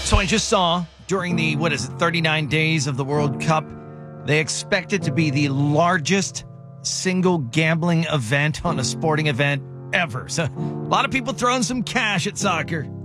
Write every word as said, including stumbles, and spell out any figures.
So I just saw during the, what is it, thirty-nine days of the World Cup, they expect it to be the largest single gambling event on a sporting event ever. So a lot of people throwing some cash at soccer.